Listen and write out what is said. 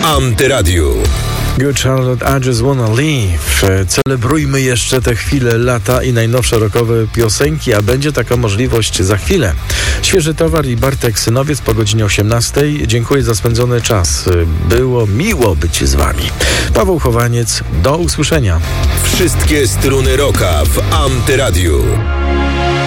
Antyradiu. Good Charlotte, I Just Wanna Live. Celebrujmy jeszcze te chwile, lata i najnowsze rockowe piosenki, a będzie taka możliwość za chwilę. Świeży towar i Bartek Synowiec po godzinie 18:00. Dziękuję za spędzony czas. Było miło być z wami. Paweł Chowaniec, do usłyszenia. Wszystkie struny rocka w Antyradiu.